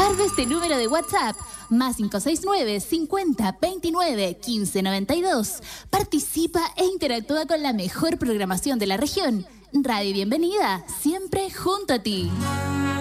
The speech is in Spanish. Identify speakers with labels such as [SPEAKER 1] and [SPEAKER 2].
[SPEAKER 1] Guarda este número de WhatsApp, más 569 50 29 15 92. Participa e interactúa con la mejor programación de la región. Radio Bienvenida, siempre junto a ti.